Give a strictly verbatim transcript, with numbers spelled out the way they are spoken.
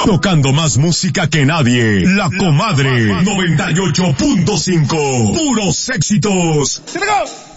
Tocando más música que nadie. La Comadre noventa y ocho punto cinco. Puros éxitos. ¡Se pegó!